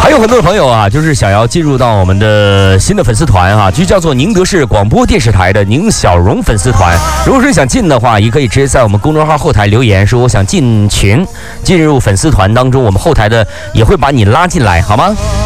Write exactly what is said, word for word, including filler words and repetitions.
还有很多的朋友啊，就是想要进入到我们的新的粉丝团啊，就叫做宁德市广播电视台的宁小荣粉丝团。如果是想进的话，也可以直接在我们公众号后台留言说我想进群，进入粉丝团当中，我们后台的也会把你拉进来，好吗？